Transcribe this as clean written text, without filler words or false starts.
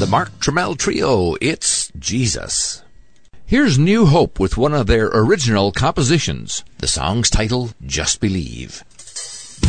the Mark Trammell Trio, it's Jesus. Here's New Hope with one of their original compositions. The song's title, Just Believe.